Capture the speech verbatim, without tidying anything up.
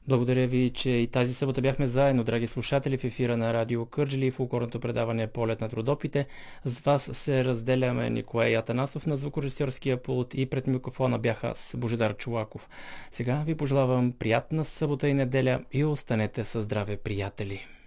Благодаря ви, че и тази събота бяхме заедно, драги слушатели, в ефира на Радио Кърджали в фолклорното предаване Полет на Родопите. С вас се разделяме Николай Атанасов на звукорежисьорския пулт и пред микрофона бяха с Божидар Чулаков. Сега ви пожелавам приятна събота и неделя и останете със здраве, приятели!